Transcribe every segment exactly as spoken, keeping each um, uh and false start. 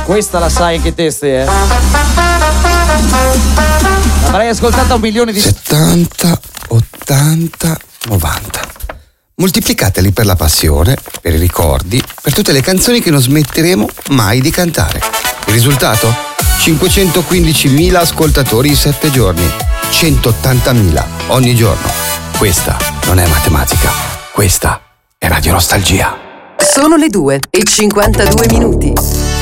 Questa la sai anche te, ste, eh? L'avrei ascoltata un milione di... settanta, ottanta, novanta. Moltiplicateli per la passione, per i ricordi, per tutte le canzoni che non smetteremo mai di cantare. Il risultato? cinquecentoquindicimila ascoltatori in sette giorni, centottantamila ogni giorno. Questa non è matematica, questa è Radio Nostalgia. Sono le due e cinquantadue minuti.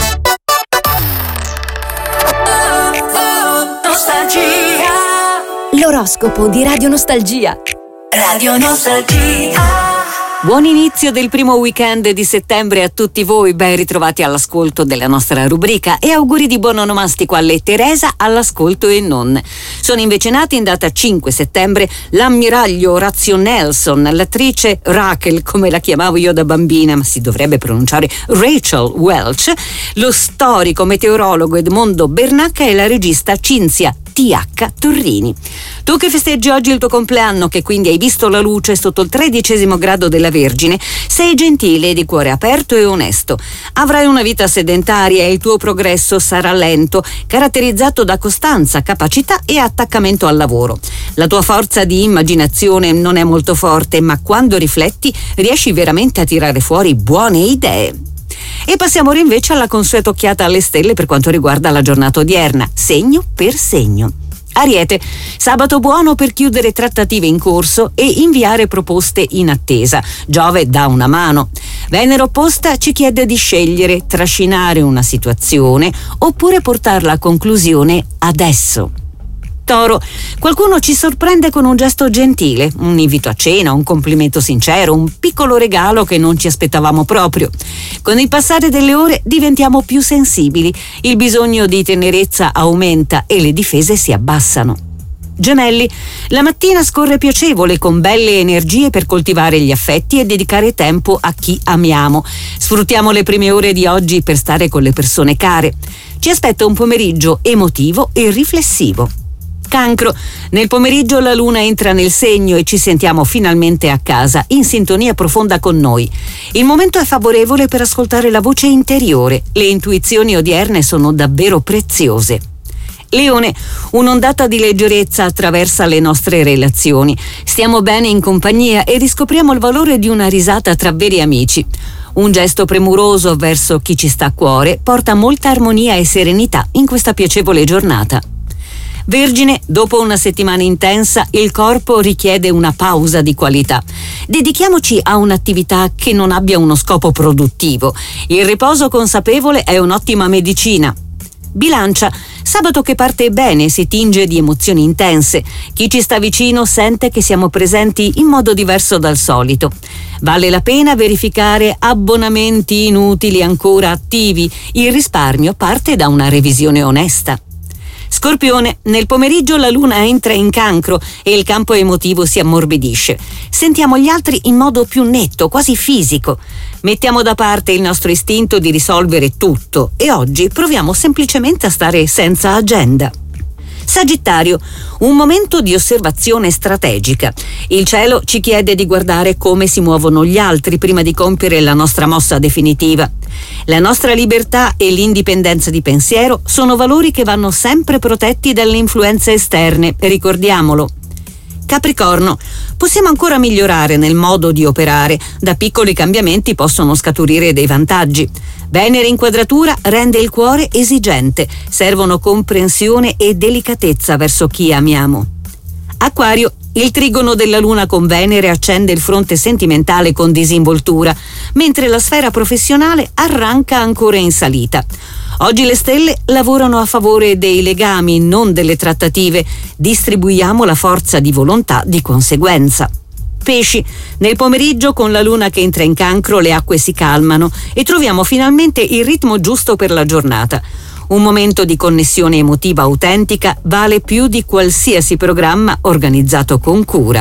L'oroscopo di Radio Nostalgia. Radio Nostalgia. Buon inizio del primo weekend di settembre a tutti voi, ben ritrovati all'ascolto della nostra rubrica e auguri di buon onomastico alle Teresa all'ascolto e non. Sono invece nati in data cinque settembre l'ammiraglio Orazio Nelson, l'attrice Rachel, come la chiamavo io da bambina, ma si dovrebbe pronunciare Rachel Welch, lo storico meteorologo Edmondo Bernacca e la regista Cinzia T H Torrini. Tu che festeggi oggi il tuo compleanno, che quindi hai visto la luce sotto il tredicesimo grado della Vergine, sei gentile, di cuore aperto e onesto. Avrai una vita sedentaria e il tuo progresso sarà lento, caratterizzato da costanza, capacità e attaccamento al lavoro. La tua forza di immaginazione non è molto forte, ma quando rifletti riesci veramente a tirare fuori buone idee. E passiamo ora invece alla consueta occhiata alle stelle per quanto riguarda la giornata odierna, segno per segno. Ariete, sabato buono per chiudere trattative in corso e inviare proposte in attesa. Giove dà una mano. Venere opposta ci chiede di scegliere, trascinare una situazione oppure portarla a conclusione adesso. Toro, qualcuno ci sorprende con un gesto gentile, un invito a cena, un complimento sincero, un piccolo regalo che non ci aspettavamo proprio. Con il passare delle ore diventiamo più sensibili, il bisogno di tenerezza aumenta e le difese si abbassano. Gemelli, la mattina scorre piacevole con belle energie per coltivare gli affetti e dedicare tempo a chi amiamo. Sfruttiamo le prime ore di oggi per stare con le persone care. Ci aspetta un pomeriggio emotivo e riflessivo. Cancro, nel pomeriggio la luna entra nel segno e ci sentiamo finalmente a casa, in sintonia profonda con noi. Il momento è favorevole per ascoltare la voce interiore. Le intuizioni odierne sono davvero preziose. Leone, un'ondata di leggerezza attraversa le nostre relazioni. Stiamo bene in compagnia e riscopriamo il valore di una risata tra veri amici. Un gesto premuroso verso chi ci sta a cuore porta molta armonia e serenità in questa piacevole giornata. Vergine, dopo una settimana intensa, il corpo richiede una pausa di qualità. Dedichiamoci a un'attività che non abbia uno scopo produttivo. Il riposo consapevole è un'ottima medicina. Bilancia, sabato che parte bene si tinge di emozioni intense. Chi ci sta vicino sente che siamo presenti in modo diverso dal solito. Vale la pena verificare abbonamenti inutili ancora attivi. Il risparmio parte da una revisione onesta. Scorpione, nel pomeriggio la luna entra in Cancro e il campo emotivo si ammorbidisce. Sentiamo gli altri in modo più netto, quasi fisico. Mettiamo da parte il nostro istinto di risolvere tutto e oggi proviamo semplicemente a stare senza agenda. Sagittario, un momento di osservazione strategica. Il cielo ci chiede di guardare come si muovono gli altri prima di compiere la nostra mossa definitiva. La nostra libertà e l'indipendenza di pensiero sono valori che vanno sempre protetti dalle influenze esterne, ricordiamolo. Capricorno, possiamo ancora migliorare nel modo di operare. Da piccoli cambiamenti possono scaturire dei vantaggi. Venere in quadratura rende il cuore esigente. Servono comprensione e delicatezza verso chi amiamo. Acquario, il trigono della luna con Venere accende il fronte sentimentale con disinvoltura, mentre la sfera professionale arranca ancora in salita. Oggi le stelle lavorano a favore dei legami, non delle trattative. Distribuiamo la forza di volontà di conseguenza. Pesci, nel pomeriggio con la luna che entra in Cancro le acque si calmano e troviamo finalmente il ritmo giusto per la giornata. Un momento di connessione emotiva autentica vale più di qualsiasi programma organizzato con cura.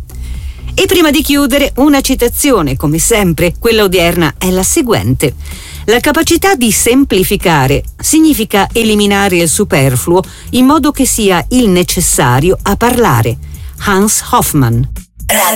E prima di chiudere, una citazione, come sempre, quella odierna è la seguente. La capacità di semplificare significa eliminare il superfluo in modo che sia il necessario a parlare. Hans Hoffmann.